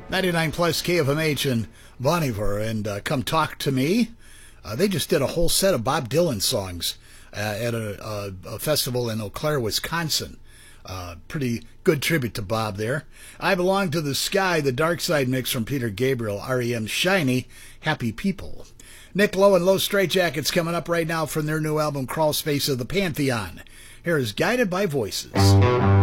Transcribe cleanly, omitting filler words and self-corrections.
99 plus KFMH and Bon Iver and Come Talk to Me. They just did a whole set of Bob Dylan songs at a festival in Eau Claire, Wisconsin. Pretty good tribute to Bob there. I Belong to the Sky, the Dark Side mix from Peter Gabriel, REM Shiny, Happy People. Nick Lowe and Low Straitjackets coming up right now from their new album Crawl Space of the Pantheon. Here is Guided by Voices.